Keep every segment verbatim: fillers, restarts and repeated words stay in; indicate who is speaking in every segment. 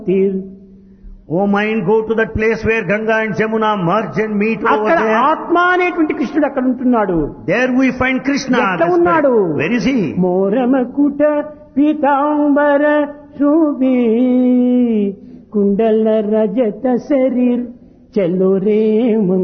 Speaker 1: O mind, go to that place where Ganga and Jamuna merge and meet over
Speaker 2: అక్కడ
Speaker 1: there.
Speaker 2: ఆత్మ అనేటువంటి కృష్ణుడు అక్కడ ఉంటున్నాడు.
Speaker 1: There we find Krishna.
Speaker 2: ఎక్కడ
Speaker 1: the
Speaker 2: ఉన్నాడు?
Speaker 1: spirit. Where is he?
Speaker 2: మోరమకుట Pitambara Sobhi కుండల రజత శరీర్ చలో రే మన్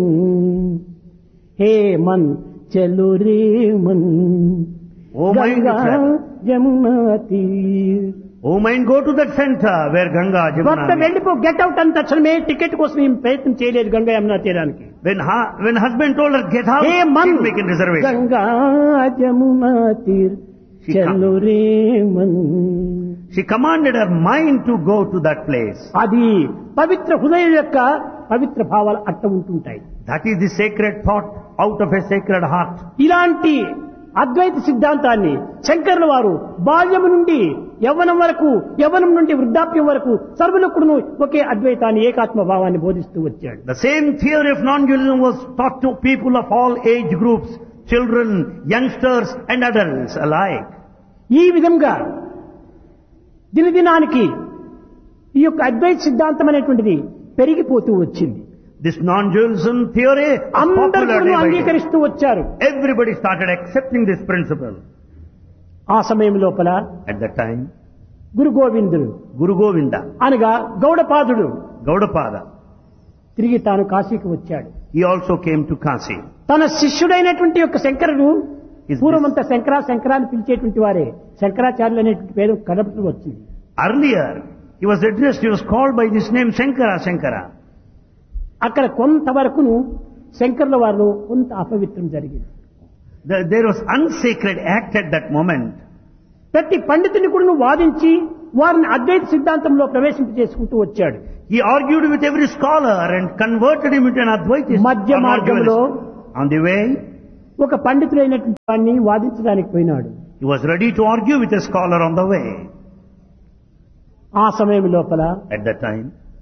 Speaker 2: హే మన్ చలో రే Mann
Speaker 1: O mind,
Speaker 2: Ganga
Speaker 1: travel.
Speaker 2: Yamuna తీర్.
Speaker 1: O mind, go to that center where Ganga,
Speaker 2: భర్త
Speaker 1: Jamuna meet.
Speaker 2: వెళ్ళిపో గెట్ అవుట్ అని తక్షణమే టికెట్ కోసం ఏం ప్రయత్నం చేయలేదు గంగా యమునా తీరానికి.
Speaker 1: When, ha- when husband told her, get out,
Speaker 2: hey
Speaker 1: she
Speaker 2: Mann
Speaker 1: didn't make a reservation.
Speaker 2: Ganga Yamuna తీర్
Speaker 1: She
Speaker 2: చలో రే Mann.
Speaker 1: She commanded her mind to go to that place.
Speaker 2: అది పవిత్ర హృదయం యొక్క పవిత్ర భావాలు అట్ట ఉంటుంటాయి.
Speaker 1: That is the sacred thought out of a sacred heart.
Speaker 2: ఇలాంటి అద్వైత సిద్ధాంతాన్ని శంకరుల వారు బాల్యము నుండి యవ్వనం వరకు, యవ్వనం నుండి వృద్ధాప్యం వరకు సర్వులకుడును ఒకే అద్వైతాన్ని, ఏకాత్మ భావాన్ని బోధిస్తూ వచ్చాడు.
Speaker 1: The same theory of non-dualism was taught to people of all age groups, children, youngsters and adults alike.
Speaker 2: ఈ విధంగా దినదినానికి ఈ యొక్క అద్వైత సిద్ధాంతం అనేటువంటిది పెరిగిపోతూ వచ్చింది.
Speaker 1: This non-dualism theory was
Speaker 2: అందరూ
Speaker 1: popular
Speaker 2: కూడా
Speaker 1: day by day.
Speaker 2: అంగీకరిస్తూ వచ్చారు.
Speaker 1: Everybody started accepting this principle.
Speaker 2: ఆ సమయం లోపల
Speaker 1: At that time,
Speaker 2: Guru Govindudu
Speaker 1: Guru Govinda,
Speaker 2: అనగా గౌడపాదుడు
Speaker 1: Gaudapada,
Speaker 2: తిరిగి తాను కాశీకి వచ్చాడు.
Speaker 1: he also came to Kasi.
Speaker 2: తన శిష్యుడైనటువంటి యొక్క శంకరుడు
Speaker 1: Is
Speaker 2: పూర్వమంతా శంకరా శంకరా అని పిలిచేటువంటి వారే శంకరాచార్యులు అనేటువంటి పేరు కడపలో వచ్చింది.
Speaker 1: Earlier, he was addressed, he was called by this name Shankara, Shankara.
Speaker 2: అక్కడ కొంతవరకును శంకరుల వారిలో కొంత అపవిత్రం జరిగింది.
Speaker 1: The- There was unsacred act at that moment.
Speaker 2: ప్రతి పండితుని కూడా వాదించి వారిని అద్వైత సిద్ధాంతంలో ప్రవేశింపజేసుకుంటూ వచ్చాడు.
Speaker 1: He argued with every scholar and converted him into an Advaitist.
Speaker 2: మధ్య
Speaker 1: or
Speaker 2: మార్గంలో
Speaker 1: non-dualist. On the way,
Speaker 2: ఒక పండితుడైనటువంటి వాడిని వాదించడానికి పోయినాడు.
Speaker 1: he was ready to argue with a scholar on the way.
Speaker 2: ఆ సమయం లోపల
Speaker 1: At that time,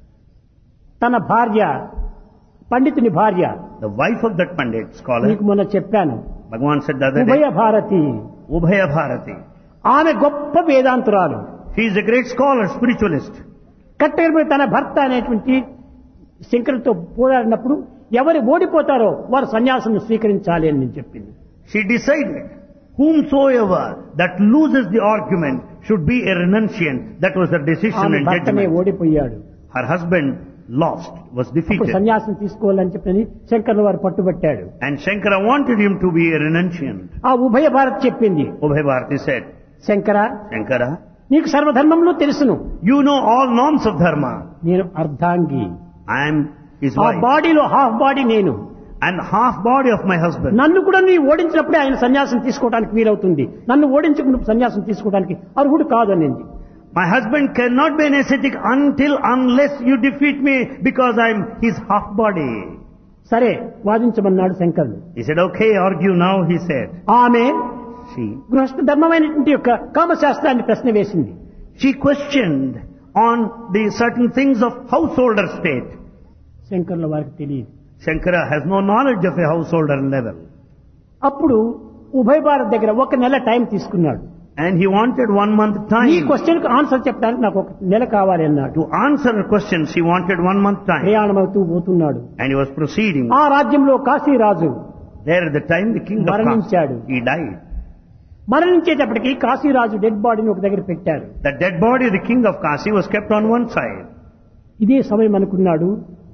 Speaker 2: తన భార్య, పండితుని భార్య,
Speaker 1: the wife of that Pandit scholar,
Speaker 2: నీకు మొన్న చెప్పాను,
Speaker 1: Bhagavan said the other
Speaker 2: ఉభయ
Speaker 1: day,
Speaker 2: భారతి,
Speaker 1: Ubhaya Bharati.
Speaker 2: ఆమె గొప్ప వేదాంతురాలు.
Speaker 1: She is a great scholar, spiritualist.
Speaker 2: కట్టెలపై తన భర్త అనేటువంటి శంకరులతో పోరాడినప్పుడు ఎవరు ఓడిపోతారో వారు సన్యాసం స్వీకరించాలి అని నేను చెప్పింది.
Speaker 1: She decided, whomsoever that loses the argument should be a renunciant. That was her decision
Speaker 2: ఆమె
Speaker 1: and
Speaker 2: భర్తనే
Speaker 1: judgment.
Speaker 2: ఓడిపోయాడు.
Speaker 1: Her husband lost, was
Speaker 2: అప్పుడు
Speaker 1: defeated.
Speaker 2: సన్యాసం తీసుకోవాలని చెప్పని శంకరుల వారు పట్టుబట్టాడు.
Speaker 1: And Shankara wanted him to be a renunciant.
Speaker 2: ఆ ఉభయ భారత్ చెప్పింది,
Speaker 1: Ubhaya Bharati said,
Speaker 2: Shankara
Speaker 1: Shankara,
Speaker 2: నీకు సర్వధర్మంలో తెలుసును,
Speaker 1: you know all norms of dharma.
Speaker 2: నేను అర్ధాంగి,
Speaker 1: I am his
Speaker 2: ఆ
Speaker 1: wife
Speaker 2: బాడీలో హాఫ్ బాడీ నేను,
Speaker 1: and half body of my husband.
Speaker 2: నన్ను కూడా నీ ఓడించినప్పుడే ఆయన సన్యాసం తీసుకోవడానికి వీలవుతుంది, నన్ను ఓడించకుండా సన్యాసం తీసుకోవడానికి అర్హుడు కాదు అనింది.
Speaker 1: My husband cannot be an ascetic until unless you defeat me because I am his half body.
Speaker 2: సరే వాదించమన్నాడు శంకరుడు.
Speaker 1: He said, okay, argue now, he said.
Speaker 2: ఆమె
Speaker 1: She,
Speaker 2: గృహస్థ ధర్మమైనటువంటి యొక్క కామశాస్త్రాన్ని ప్రశ్న వేసింది.
Speaker 1: she questioned on the certain things of householder state.
Speaker 2: శంకరుల వారికి తెలియదు.
Speaker 1: Shankara has no knowledge of a householder level.
Speaker 2: అప్పుడు ఉభయ భారత్ దగ్గర ఒక నెల టైం తీసుకున్నాడు.
Speaker 1: And he wanted one month
Speaker 2: ఈ
Speaker 1: time.
Speaker 2: క్వశ్చన్ కు ఆన్సర్ చెప్పడానికి నాకు ఒక నెల కావాలి అన్నాడు.
Speaker 1: To answer her questions, he wanted one month time.
Speaker 2: ప్రయాణం అవుతూ పోతున్నాడు.
Speaker 1: And he was proceeding.
Speaker 2: ఆ రాజ్యంలో కాశీరాజు
Speaker 1: There at the time, the king of
Speaker 2: మరణించాడు.
Speaker 1: Kasi, he died.
Speaker 2: మరణించేటప్పటికి Kashiraju dead బాడీని ఒక దగ్గర పెట్టారు.
Speaker 1: The dead body of the king of Kasi was kept on one side.
Speaker 2: ఇదే సమయం అనుకున్నాడు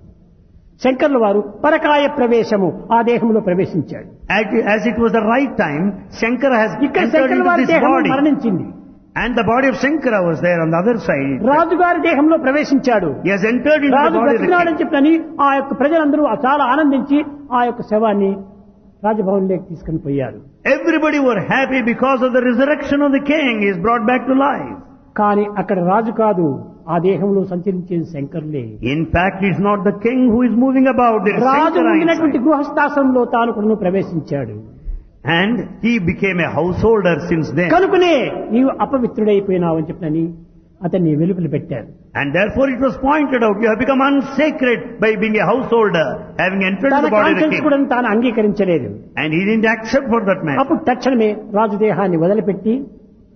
Speaker 2: శంకర్ల వారు పరకాయ ప్రవేశము ఆ దేహంలో ప్రవేశించాడు.
Speaker 1: As as it was the right time, Shankara has
Speaker 2: ఇక్కడ
Speaker 1: entered
Speaker 2: శంకర్ల
Speaker 1: into
Speaker 2: వారి
Speaker 1: this
Speaker 2: దేహం
Speaker 1: body.
Speaker 2: మరణించింది.
Speaker 1: And the body of Shankara was there on the other side.
Speaker 2: రాజుగారి దేహంలో ప్రవేశించాడు.
Speaker 1: He has entered into the
Speaker 2: Raju
Speaker 1: body of the
Speaker 2: బ్రతికినాడని
Speaker 1: king.
Speaker 2: చెప్పని ఆ యొక్క ప్రజలందరూ చాలా ఆనందించి ఆ యొక్క శవాన్ని రాజభవన్లోకి తీసుకుని పోయారు.
Speaker 1: Everybody were happy because of the resurrection of the king. He is brought back to life.
Speaker 2: కానీ అక్కడ రాజు కాదు, ఆ దేహంలో సంచరించేది శంకర్లే.
Speaker 1: In fact, it's not the king who is moving about. It is
Speaker 2: Raju
Speaker 1: Shankara
Speaker 2: ఉండినటువంటి
Speaker 1: inside.
Speaker 2: గృహస్థాశ్రమంలో తాను కూడా ప్రవేశించాడు.
Speaker 1: And he became a householder since then.
Speaker 2: కనుకనే నీవు అపవిత్రుడైపోయినావని చెప్పని అతన్ని వెలుపల పెట్టారు.
Speaker 1: And therefore it was pointed out, you have become unsacred by being a householder, having entered
Speaker 2: తన
Speaker 1: the body of the
Speaker 2: conscience
Speaker 1: king.
Speaker 2: కూడా తాను అంగీకరించలేదు.
Speaker 1: And he didn't accept for that man.
Speaker 2: అప్పుడు తక్షణమే రాజు దేహాన్ని వదిలిపెట్టి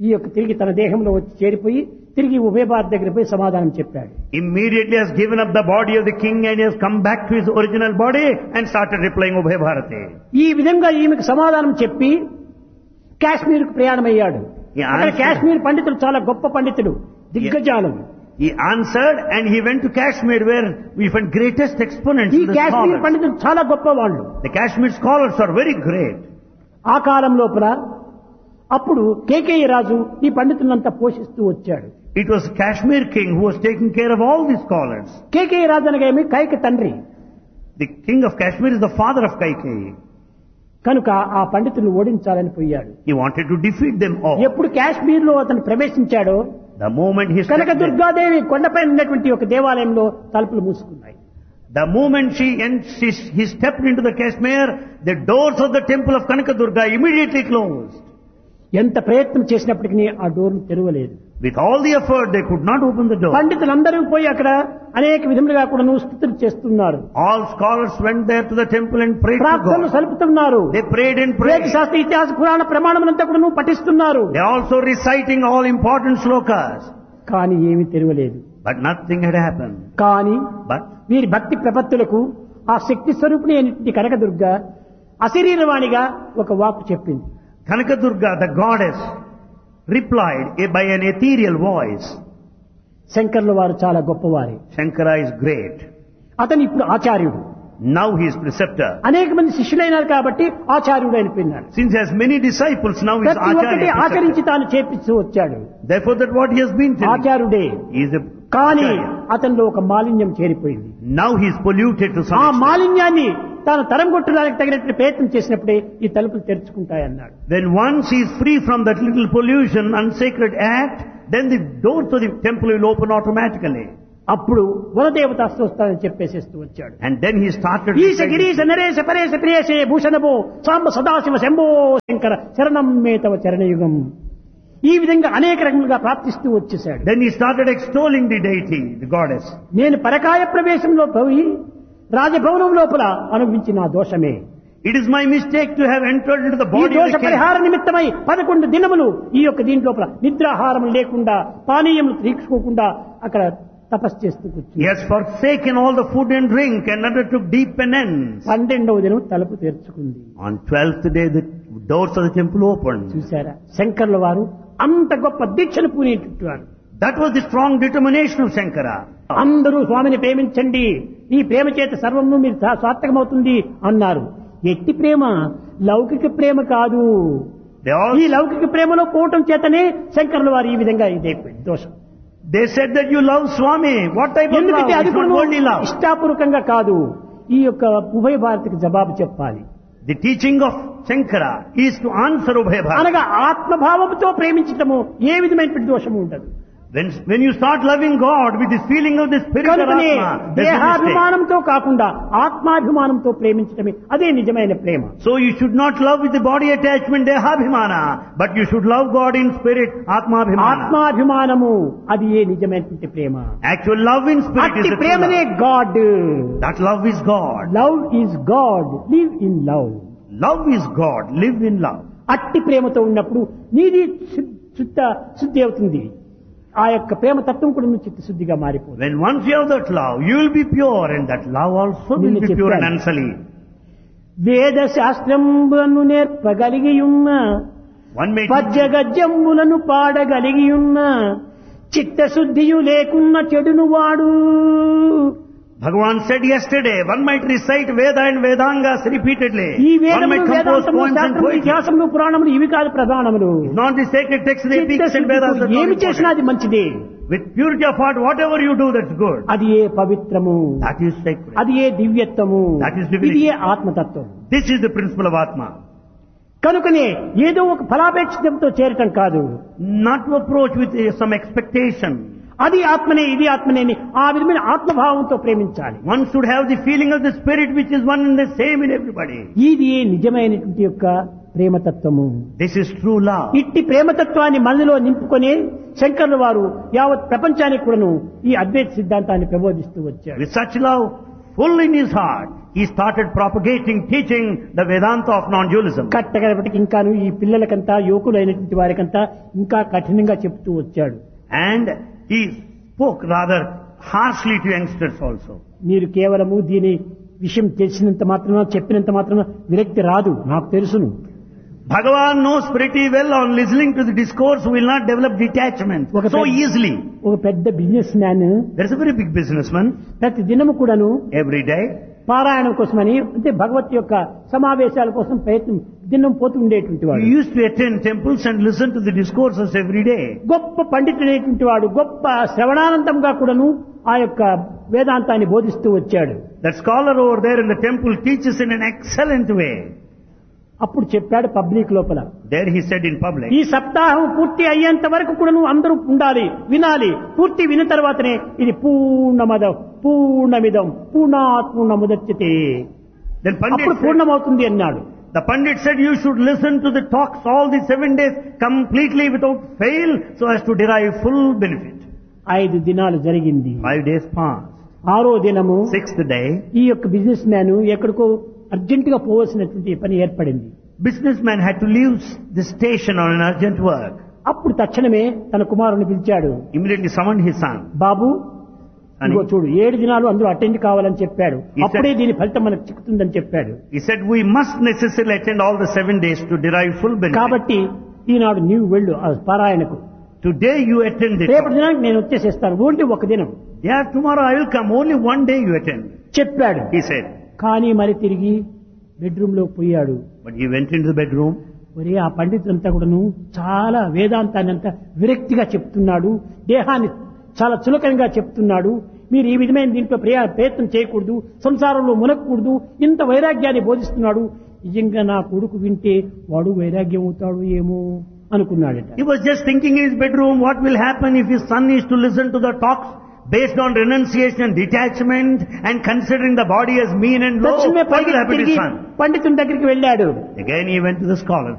Speaker 2: ఈ యొక్క తిరిగి తన దేహంలో వచ్చి చేరిపోయి తిరిగి ఉభయ భారత్ దగ్గర పోయి సమాధానం చెప్పాడు.
Speaker 1: Immediately has given up the body of the king and he has come back to his original body and started replying Ubhay Bharati.
Speaker 2: ఈ విధంగా ఈమెకు సమాధానం చెప్పి కాశ్మీర్ కు ప్రయాణమయ్యాడు. అక్కడ కాశ్మీర్ పండితులు చాలా గొప్ప పండితులు, దిగ్గజాలు.
Speaker 1: He answered and he went to Kashmir where we find greatest exponents.
Speaker 2: ఈ
Speaker 1: the
Speaker 2: కాశ్మీర్
Speaker 1: scholars.
Speaker 2: పండితులు చాలా గొప్ప వాళ్ళు.
Speaker 1: The Kashmir scholars are very great.
Speaker 2: ఆ కాలం లోపల అప్పుడు కేకేయ రాజు ఈ పండితులంతా పోషిస్తూ వచ్చాడు.
Speaker 1: It was Kashmir king who was taking care of all these scholars.
Speaker 2: Kekaya రాజు అనగా కైక తండ్రి.
Speaker 1: The king of Kashmir is the father of Kaikeyi.
Speaker 2: కనుక ఆ పండితులను ఓడించాలని పోయాడు.
Speaker 1: He wanted to defeat them all.
Speaker 2: ఎప్పుడు కాశ్మీర్ లో అతను ప్రవేశించాడో
Speaker 1: The moment he
Speaker 2: Kanaka
Speaker 1: stepped there,
Speaker 2: Durgadevi కొండపై ఉన్నటువంటి ఒక దేవాలయంలో తలుపులు మూసుకున్నాయి.
Speaker 1: the moment she and she, he stepped into the Kashmir, the doors of the temple of Kanaka Durga immediately closed.
Speaker 2: ఎంత ప్రయత్నం చేసినప్పటికీ ఆ డోర్లు తెరవలేదు.
Speaker 1: With all the effort, they could not open the door.
Speaker 2: పండితులందరూ పోయి అక్కడ అనేక విధములుగా కూడా స్తుతులు చేస్తున్నారు.
Speaker 1: All scholars went there to the temple and prayed to
Speaker 2: ప్రార్థనలు
Speaker 1: God.
Speaker 2: సలుపుతున్నారు.
Speaker 1: They prayed and
Speaker 2: వేద
Speaker 1: prayed.
Speaker 2: శాస్త్ర ఇతిహాస పురాణ ప్రమాణములంతా కూడా పఠిస్తున్నారు.
Speaker 1: They also reciting all important slokas.
Speaker 2: కానీ ఏమీ తెరవలేదు.
Speaker 1: But nothing had happened.
Speaker 2: కానీ
Speaker 1: But
Speaker 2: వీరి భక్తి ప్రపత్తులకు ఆ శక్తి స్వరూపిణి అయినటువంటి కనకదుర్గ అశరీరవాణిగా ఒక వాక్కు చెప్పింది.
Speaker 1: Kanaka Durga, the goddess, replied by an ethereal voice.
Speaker 2: శంకర్ల వారు చాలా గొప్పవారే.
Speaker 1: Shankara is great.
Speaker 2: అతను ఇప్పుడు ఆచార్యుడు.
Speaker 1: Now he is preceptor.
Speaker 2: అనేక మంది శిష్యులైనారు కాబట్టి ఆచార్యుడు అయిపోయినాడు.
Speaker 1: Since he has many disciples, now he is
Speaker 2: ప్రతి ఒక్కటి
Speaker 1: Acharya.
Speaker 2: ఆచరించి
Speaker 1: preceptor.
Speaker 2: తాను చేపిస్తూ వచ్చాడు.
Speaker 1: Therefore that what he has been telling,
Speaker 2: ఆచార్యుడే.
Speaker 1: he is a
Speaker 2: కానీ
Speaker 1: Acharya.
Speaker 2: అతనిలో ఒక మాలిన్యం చేరిపోయింది.
Speaker 1: Now he is polluted to some
Speaker 2: ఆ
Speaker 1: extent.
Speaker 2: మాలిన్యాన్ని తాను తరం కొట్టడానికి తగినట్టు ప్రయత్నం చేసినప్పుడే ఈ తలుపులు తెరుచుకుంటాయన్నాడు.
Speaker 1: When once he is free from that little pollution, unsacred act, then the doors of the temple will open automatically.
Speaker 2: అప్పుడు వనదేవత వస్తానని చెప్పేసేస్తూ వచ్చాడు.
Speaker 1: And then he started
Speaker 2: ఈశ గిరీశ నరేశ పరేశ ప్రియేశే భూషణభో సాంబ సదాశివ శంభో శంకర శరణం మే తవ చరణయుగం. ఈ విధంగా అనేక రకములుగా ప్రార్థిస్తూ వచ్చేశాడు.
Speaker 1: Then he started extolling the deity, the goddess.
Speaker 2: నేను పరకాయ ప్రవేశంలో పోయి రాజభవనం లోపల అనుభవించిన నా దోషమే.
Speaker 1: It is my mistake to have entered into the
Speaker 2: ఈ
Speaker 1: body of
Speaker 2: దోష
Speaker 1: the king.
Speaker 2: పరిహార నిమిత్తమై పదకొండు దినములు ఈ యొక్క దీని లోపల నిద్రాహారం లేకుండా పానీయములు తీసుకోకుండా అక్కడ తపస్సు చేస్తూ
Speaker 1: He
Speaker 2: కూర్చున్నాడు.
Speaker 1: has forsaken all the food and drink and undertook deep penance.
Speaker 2: పన్నెండవ దినం తలుపు తెరుచుకుంది.
Speaker 1: On twelfth day, the doors of the temple opened.
Speaker 2: చూశారా శంకర్ల వారు అంత గొప్ప దీక్షను పూనేట్టున్నారు.
Speaker 1: That was the strong determination of Shankara.
Speaker 2: అందరూ స్వామిని ప్రేమించండి, ఈ ప్రేమ చేత సర్వము మీరు సా- సార్థకమవుతుంది అన్నారు. ఎట్టి ప్రేమ లౌకిక ప్రేమ కాదు.
Speaker 1: They all
Speaker 2: ఈ లౌకిక ప్రేమలో పోవటం చేతనే శంకర్ల వారు ఈ విధంగా ఇదైపోయింది దోషం.
Speaker 1: they said that you love Swami. What type of love?
Speaker 2: ఎందుకంటే అది
Speaker 1: It's not
Speaker 2: కూడా
Speaker 1: worldly love.
Speaker 2: ఇష్టాపూర్వకంగా కాదు, ఈ యొక్క ఉభయ భారతికి జవాబు చెప్పాలి.
Speaker 1: The teaching of Shankara is to answer Ubhay Bharati.
Speaker 2: అనగా ఆత్మభావంతో ప్రేమించటము ఏ విధమైనటువంటి దోషము ఉండదు.
Speaker 1: When, when you start loving God with this feeling of the spirit of
Speaker 2: కనుకనే
Speaker 1: Atma, there's no mistake.
Speaker 2: దేహాభిమానంతో కాకుండా ఆత్మాభిమానంతో ప్రేమించటమే అదే నిజమైన ప్రేమ.
Speaker 1: So you should not love with the body attachment, dehabhimana, but you should love God in spirit, atmabhimana.
Speaker 2: ఆత్మాభిమానము అది ఏ నిజమైనటువంటి ప్రేమ.
Speaker 1: Actual love in spirit
Speaker 2: అట్టి
Speaker 1: is the true
Speaker 2: ప్రేమనే
Speaker 1: love.
Speaker 2: God.
Speaker 1: That love is God.
Speaker 2: Love is God, live in love.
Speaker 1: Love is God. Live in love.
Speaker 2: అట్టి ప్రేమతో ఉన్నప్పుడు నీది శుద్ధ శుద్ధ శుద్ధి అవుతుంది. ఆ యొక్క ప్రేమ తత్వం కూడా నువ్వు చిత్తశుద్ధిగా మారిపోతుంది.
Speaker 1: When once you have that love, you will be pure, and that love also will
Speaker 2: నిన్ను
Speaker 1: be pure and
Speaker 2: చెప్పాను.
Speaker 1: unsullied.
Speaker 2: వేద శాస్త్రములను నేర్పగలిగి ఉన్న
Speaker 1: One may
Speaker 2: పద్య గద్యములను పాడగలిగి ఉన్న చిత్తశుద్ధియు లేకున్న చెడును వాడు.
Speaker 1: Bhagavan said yesterday, one might recite Veda and Vedangas repeatedly.
Speaker 2: ఈ
Speaker 1: One
Speaker 2: వేదములు
Speaker 1: might compose
Speaker 2: వేదాంతములు
Speaker 1: poems and
Speaker 2: శాస్త్రములు
Speaker 1: poetry.
Speaker 2: ఇతిహాసములు పురాణములు ఇవి కాదు ప్రధానములు.
Speaker 1: Not the sacred texts, the epics and Vedas.
Speaker 2: చిత్తశుద్ధితో
Speaker 1: that are
Speaker 2: ఏమి చేసినా
Speaker 1: important.
Speaker 2: అది మంచిదే.
Speaker 1: With purity of heart, whatever you do, that's good.
Speaker 2: అది ఏ పవిత్రము,
Speaker 1: That is sacred.
Speaker 2: అది ఏ దివ్యత్వము,
Speaker 1: That is divinity.
Speaker 2: ఇది ఏ ఆత్మతత్వం.
Speaker 1: This is the principle of Atma.
Speaker 2: కనుకనే ఏదో ఒక ఫలాపేక్షితంతో చేరటం కాదు.
Speaker 1: Not to approach with uh, some expectation.
Speaker 2: అది ఆత్మనే ఇది ఆత్మనే అని ఆ విధమైన ఆత్మభావంతో ప్రేమించాలి.
Speaker 1: One should have the feeling of the spirit which is one and the same in everybody.
Speaker 2: ఇది నిజమైనటువంటి యొక్క ప్రేమతత్వము.
Speaker 1: This is true love.
Speaker 2: ఇట్టి ప్రేమతత్వాన్ని మనలో నింపుకొని శంకర్ల వారు యావత్ ప్రపంచానికి కూడాను ఈ అద్వైత సిద్ధాంతాన్ని ప్రబోధిస్తూ వచ్చారు.
Speaker 1: With such love, full in his heart, he started propagating, teaching the Vedanta of non-dualism.
Speaker 2: కట్టగలపటికి ఇంకాను ఈ పిల్లలకంతా యువకులైనటువంటి వారికంతా ఇంకా కఠినంగా చెప్తూ వచ్చాడు.
Speaker 1: And he spoke rather harshly to youngsters also.
Speaker 2: మీరు కేవలము దీని విషయం తెలిసినంత మాత్రమే చెప్పినంత మాత్రమే విరక్తి రాదు, నాకు తెలుసును.
Speaker 1: Bhagavan knows pretty well on listening to the discourse will not develop detachment so easily.
Speaker 2: ఒక పెద్ద business man,
Speaker 1: There is a very big businessman,
Speaker 2: ప్రతి దినము కూడాను
Speaker 1: every day
Speaker 2: పారాయణం కోసమని అంటే భగవత్ యొక్క సమావేశాల కోసం ప్రయత్నం దినం పోతూ ఉండేటువంటి
Speaker 1: he
Speaker 2: వాడు.
Speaker 1: used to attend temples and listen to the discourses every day.
Speaker 2: గొప్ప పండితుడైనటువంటి వాడు, గొప్ప శ్రవణానందంగా కూడాను ఆ యొక్క వేదాంతాన్ని బోధిస్తూ వచ్చాడు.
Speaker 1: That scholar over there in the temple teaches in an excellent way.
Speaker 2: అప్పుడు చెప్పాడు పబ్లిక్ లోపల,
Speaker 1: There he said in public,
Speaker 2: ఈ సప్తాహం పూర్తి అయ్యేంత వరకు కూడా నువ్వు అందరూ ఉండాలి, వినాలి. పూర్తి విన్న తర్వాతనే ఇది పూర్ణమదం పూర్ణమిదం పూర్ణాత్ పూర్ణముదచ్యతే,
Speaker 1: then
Speaker 2: అప్పుడు
Speaker 1: Pandit said,
Speaker 2: పూర్ణమవుతుంది అన్నాడు.
Speaker 1: the Pandit said you should listen to the talks all the seven days completely without fail so as to derive full benefit.
Speaker 2: ఐదు దినాలు జరిగింది.
Speaker 1: Five days passed.
Speaker 2: ఆరో దినము
Speaker 1: Sixth day,
Speaker 2: ఈ యొక్క బిజినెస్ మ్యాన్ ఎక్కడికో అర్జెంటుగా పోవలసినటువంటి పని ఏర్పడింది.
Speaker 1: businessman had to leave the station on an urgent work.
Speaker 2: అప్పుడు తక్షణమే తన కుమారుని పిలిచాడు.
Speaker 1: Immediately summoned his son.
Speaker 2: బాబు,
Speaker 1: అని-
Speaker 2: ఇదిగో చూడు, ఏడు దినాలు అందరూ అటెండ్ కావాలని చెప్పాడు.
Speaker 1: He said-
Speaker 2: అప్పుడే దీని ఫలితం మనకు చిక్కుతుందని చెప్పాడు.
Speaker 1: He said we must necessarily attend all the seven days to derive full benefit.
Speaker 2: కాబట్టి ఈనాడు నీవు వెళ్ళు ఆ పారాయణకు,
Speaker 1: Today you attend it.
Speaker 2: రేపటి దినానికి నేను వచ్చేసేస్తాను, ఓన్లీ ఒక దినం
Speaker 1: Yeah, tomorrow I will come. Only one day you attend.
Speaker 2: చెప్పాడు.
Speaker 1: He said.
Speaker 2: కానీ మరి తిరిగి బెడ్రూమ్ లో పోయాడు.
Speaker 1: But he went into the bedroom.
Speaker 2: మరి ఆ పండితులంతా కూడాను చాలా వేదాంతాన్ని అంతా విరక్తిగా చెప్తున్నాడు, దేహాన్ని చాలా చులకనగా చెప్తున్నాడు. మీరు ఈ విధమైన దీంట్లో ప్రయా ప్రయత్నం చేయకూడదు, సంసారంలో మునగకూడదు, ఇంత వైరాగ్యాన్ని బోధిస్తున్నాడు. నిజంగా నా కొడుకు వింటే వాడు వైరాగ్యం అవుతాడు ఏమో అనుకున్నాడట.
Speaker 1: He was just thinking in his bedroom, what will happen if his son is to listen to the talks based on renunciation and detachment and considering the body as mean and low.
Speaker 2: తక్షణమే
Speaker 1: What will happen to his
Speaker 2: తిరిగి
Speaker 1: son?
Speaker 2: పండితుని దగ్గరికి వెళ్ళాడు.
Speaker 1: Again he went to the scholar.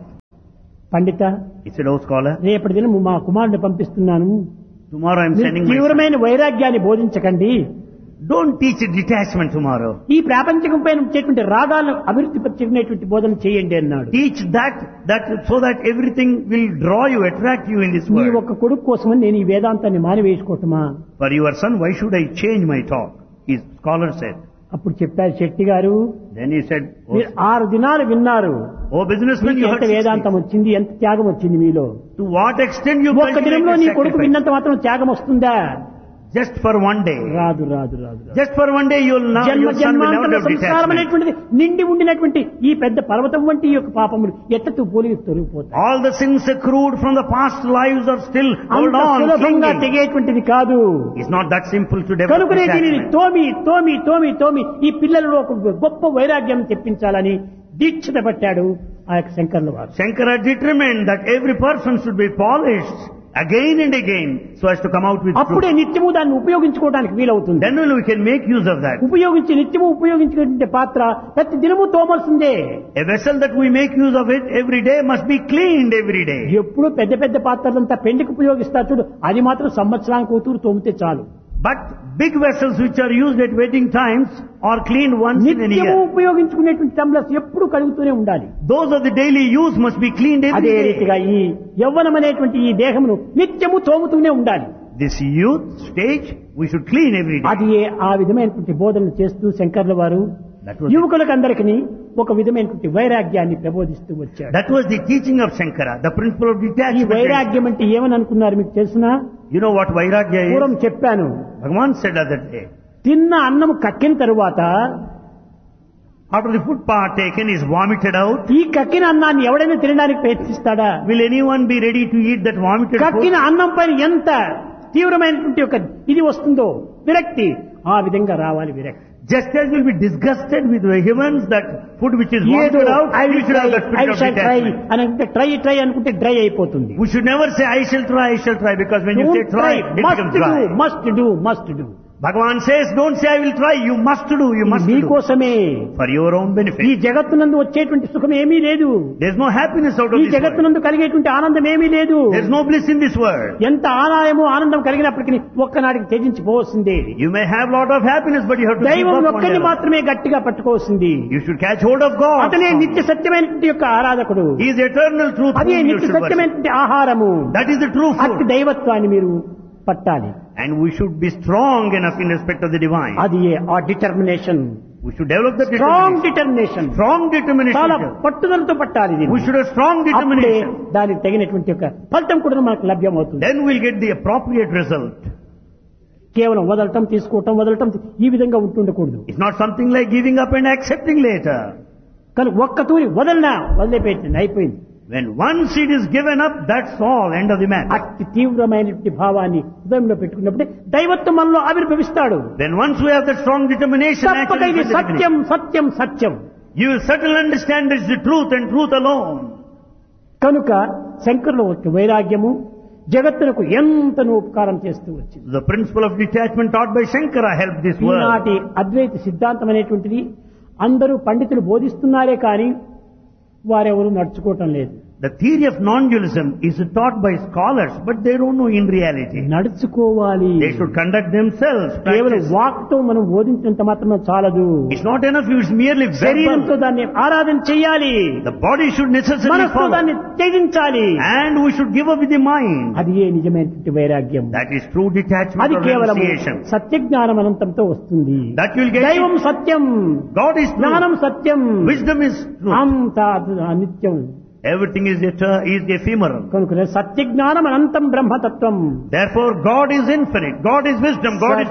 Speaker 2: Pandit,
Speaker 1: He said, oh scholar,
Speaker 2: రేపటి దినం మా కుమారుని పంపిస్తున్నాను,
Speaker 1: tomorrow I am
Speaker 2: మీరు
Speaker 1: sending my son.
Speaker 2: తీవ్రమైన వైరాగ్యాన్ని బోధించకండి.
Speaker 1: Don't teach detachment tomorrow.
Speaker 2: ఈ ప్రాపంచకం పైన వచ్చేటువంటి రాగాలను అభివృద్ధి పరిచేటువంటి బోధన చేయండి అన్నాడు.
Speaker 1: Teach that, that so that everything will draw you, attract you in this
Speaker 2: నీ
Speaker 1: world.
Speaker 2: ఒక్క కొడుకు కోసమని నేను ఈ వేదాంతాన్ని మానివేసుకోవటమా?
Speaker 1: For your son, why should I change my talk? His scholar said.
Speaker 2: అప్పుడు చెప్పారు శెట్టి గారు,
Speaker 1: Then he said, oh,
Speaker 2: మీరు ఆరు దినాలు విన్నారు,
Speaker 1: oh businessman,
Speaker 2: మీకు
Speaker 1: you
Speaker 2: ఎంత
Speaker 1: heard
Speaker 2: వేదాంతం వచ్చింది, ఎంత త్యాగం వచ్చింది మీలో.
Speaker 1: to what extent you
Speaker 2: ఒక్క దినంలో నీ
Speaker 1: cultivated
Speaker 2: కొడుకు
Speaker 1: sacrifice.
Speaker 2: విన్నంత మాత్రం త్యాగం వస్తుందా?
Speaker 1: Just for one day.
Speaker 2: రాదు రాదు రాదు రాదు.
Speaker 1: Just for one day you will not,
Speaker 2: జన్మ
Speaker 1: your son will never
Speaker 2: జన్మాంతర
Speaker 1: have
Speaker 2: సంస్కారం
Speaker 1: detachment.
Speaker 2: అనేటువంటిది నిండి ఉండినటువంటి ఈ పెద్ద పర్వతం వంటి ఈ యొక్క పాపములు ఎట్టతూ పోలి తొలగిపోతాయి.
Speaker 1: All the sins accrued from the past lives are still hold
Speaker 2: అంత
Speaker 1: on,
Speaker 2: సులభంగా
Speaker 1: clinging.
Speaker 2: తెగేటువంటిది కాదు.
Speaker 1: It's not that simple to develop
Speaker 2: కనుకనే దీనిని
Speaker 1: detachment.
Speaker 2: తోమి తోమి తోమి తోమి ఈ పిల్లలలో ఒక గొప్ప వైరాగ్యం తెప్పించాలని దీక్షత పట్టాడు ఆ యొక్క శంకర్ల వారు.
Speaker 1: Shankara determined that every person should be polished again and again so as to come out with
Speaker 2: అప్పుడే
Speaker 1: truth.
Speaker 2: నిత్యము దాన్ని ఉపయోగించుకోవడానికి వీలవుతుంది.
Speaker 1: Then only we can make use of that.
Speaker 2: ఉపయోగించి నిత్యము ఉపయోగించుకునే పాత్ర ప్రతి దినము తోమాల్సిందే.
Speaker 1: A vessel that we make use of it every day must be cleaned every day.
Speaker 2: ఎప్పుడు పెద్ద పెద్ద పాత్రలంతా పెండికి ఉపయోగిస్తారు చూడు, అది మాత్రం సంవత్సరానికి కూతురు తోమితే చాలు.
Speaker 1: But big vessels which are used at wedding times are cleaned once in a
Speaker 2: నిత్యము
Speaker 1: year.
Speaker 2: ఉపయోగించుకునేటువంటి టంబ్లర్స్ ఎప్పుడు కడుగుతూనే ఉండాలి.
Speaker 1: Those of the daily use must be cleaned every
Speaker 2: అదే
Speaker 1: day.
Speaker 2: రీతిగా ఈ యవ్వనం అనేటువంటి ఈ దేహమును నిత్యము తోముతూనే ఉండాలి.
Speaker 1: This youth stage we should clean every day.
Speaker 2: అది ఆ విధమైనటువంటి బోధనలు చేస్తూ శంకర్ల వారు
Speaker 1: That was,
Speaker 2: యువకులకందరికీ ఒక విధమైనటువంటి వైరాగ్యాన్ని ప్రబోధిస్తూ వచ్చాడు.
Speaker 1: that was the teaching of Shankara, the principle of
Speaker 2: ఈ
Speaker 1: detachment.
Speaker 2: వైరాగ్యం అంటే ఏమని అనుకున్నారు మీకు తెలుసునా?
Speaker 1: You know what vairagya
Speaker 2: పూర్వం
Speaker 1: is?
Speaker 2: చెప్పాను,
Speaker 1: Bhagavan said other day,
Speaker 2: తిన్న అన్నం కక్కిన తరువాత
Speaker 1: after the food partaken is vomited out,
Speaker 2: ఈ కక్కిన అన్నాన్ని ఎవడైనా తినడానికి ప్రయత్నిస్తాడా?
Speaker 1: will anyone be ready to eat that vomited
Speaker 2: కక్కిన
Speaker 1: food?
Speaker 2: అన్నం పైన ఎంత తీవ్రమైనటువంటి ఒక ఇది వస్తుందో విరక్తి, ఆ విధంగా రావాలి విరక్తి.
Speaker 1: Just as will be disgusted with vehemence that food which is
Speaker 2: ఏదో
Speaker 1: vomited out,
Speaker 2: I
Speaker 1: we
Speaker 2: will
Speaker 1: should have
Speaker 2: try,
Speaker 1: that
Speaker 2: I
Speaker 1: spirit of
Speaker 2: shall try
Speaker 1: detachment.
Speaker 2: అని అంటే ట్రై ట్రై అనుకుంటే డ్రై అయిపోతుంది.
Speaker 1: We should never say I shall try, I shall try, because when you say
Speaker 2: Don't
Speaker 1: try,
Speaker 2: try,
Speaker 1: it
Speaker 2: must
Speaker 1: becomes
Speaker 2: do,
Speaker 1: dry.
Speaker 2: must do, must do.
Speaker 1: Bhagavan says, don't say I will try, you must do, you must do.
Speaker 2: మీకోసమే.
Speaker 1: For your own
Speaker 2: ఈ
Speaker 1: benefit.
Speaker 2: జగత్తునందు వచ్చేటువంటి సుఖం ఏమీ లేదు.
Speaker 1: There's no happiness out of
Speaker 2: ఈ
Speaker 1: this world.
Speaker 2: జగత్తునందు కలిగేటువంటి ఆనందం ఏమీ లేదు.
Speaker 1: There's no bliss in this world.
Speaker 2: ఎంత ఆనందమో ఆనందం కలిగినప్పటికీ ఒక్కనాడికి త్యజించిపోవలసిందే.
Speaker 1: You may have lot of happiness, but you have to keep
Speaker 2: దైవం
Speaker 1: up one
Speaker 2: ఒక్కడిని
Speaker 1: level.
Speaker 2: మాత్రమే గట్టిగా పట్టుకోవాల్సింది.
Speaker 1: You should catch hold of God.
Speaker 2: అతనే నిత్య సత్యమైనటువంటి యొక్క ఆరాధకుడు.
Speaker 1: He is eternal truth.
Speaker 2: అదే
Speaker 1: whom you
Speaker 2: నిత్య
Speaker 1: should worship.
Speaker 2: సత్యమైనటువంటి ఆహారము.
Speaker 1: That is the true
Speaker 2: అట్టి
Speaker 1: food.
Speaker 2: దైవత్వాన్ని మీరు పట్టాలి.
Speaker 1: And we should be strong enough in respect of the divine.
Speaker 2: అది ఆ determination.
Speaker 1: We should develop the
Speaker 2: strong
Speaker 1: determination.
Speaker 2: Determination.
Speaker 1: Strong determination.
Speaker 2: చాలా పట్టుదలతో పట్టాలి దీన్ని.
Speaker 1: We should have strong
Speaker 2: అప్పుడే
Speaker 1: determination.
Speaker 2: దానికి తగినటువంటి యొక్క ఫలితం కూడా మనకు లభ్యమవుతుంది.
Speaker 1: Then we'll get the appropriate result.
Speaker 2: కేవలం వదలటం తీసుకోవటం వదలటం ఈ విధంగా ఉంటుండకూడదు.
Speaker 1: It's not something like giving up and accepting later.
Speaker 2: కనుక ఒక్క తూరి వదలనా వదిలిపెట్టింది అయిపోయింది.
Speaker 1: When one seed is given up, that's all, end of the matter.
Speaker 2: అతి తీవ్రమైనటువంటి భావాన్ని హృదయంలో పెట్టుకున్నప్పుడే దైవత్వం మనలో ఆవిర్భవిస్తాడు.
Speaker 1: Then once we have that strong determination,
Speaker 2: తప్పక
Speaker 1: actually,
Speaker 2: ఇది
Speaker 1: it's the
Speaker 2: Satyam Satyam Satyam.
Speaker 1: you will certainly understand it's the truth and truth alone.
Speaker 2: కనుక శంకరుల యొక్క వైరాగ్యము జగత్తునకు ఎంతనో ఉపకారం చేస్తూ వచ్చింది.
Speaker 1: The principle of detachment taught by Shankara helped this world.
Speaker 2: ఈనాటి అద్వైత సిద్ధాంతం అనేటువంటిది అందరూ పండితులు బోధిస్తున్నారే కానీ వారెవరూ నడుచుకోవటం లేదు.
Speaker 1: The theory of non-dualism is taught by scholars, but they don't know in reality.
Speaker 2: నడుచుకోవాలి.
Speaker 1: They should conduct themselves.
Speaker 2: కేవలం
Speaker 1: Practice.
Speaker 2: వాక్తో మనం బోధించినంత మాత్రం చాలదు.
Speaker 1: It's not enough, it's merely
Speaker 2: శరీరంతో
Speaker 1: verbal.
Speaker 2: దాన్ని ఆరాధన చేయాలి.
Speaker 1: The body should necessarily
Speaker 2: మనస్సుతో
Speaker 1: follow.
Speaker 2: దాన్ని త్యజించాలి.
Speaker 1: And we should give up with the mind.
Speaker 2: అది ఏ నిజమైనటువంటి వైరాగ్యం.
Speaker 1: That is true detachment
Speaker 2: అది
Speaker 1: or
Speaker 2: కేవలం
Speaker 1: renunciation.
Speaker 2: సత్యజ్ఞానం అనంతంతో వస్తుంది.
Speaker 1: That will get
Speaker 2: దైవం
Speaker 1: it.
Speaker 2: Satyam,
Speaker 1: God is true.
Speaker 2: జ్ఞానం సత్యం,
Speaker 1: Wisdom is true.
Speaker 2: అంత అనిత్యం.
Speaker 1: Everything is eter- is ephemeral.
Speaker 2: కనుక సత్యజ్ఞానం అనంతం బ్రహ్మతత్వం.
Speaker 1: Therefore, God is infinite. God is wisdom. God is